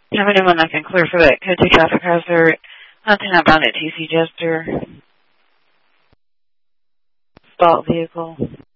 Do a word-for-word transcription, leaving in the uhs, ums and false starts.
Do you have anyone that can clear for that code two traffic hazard? Nothing outbound at T C Jester. Fault vehicle.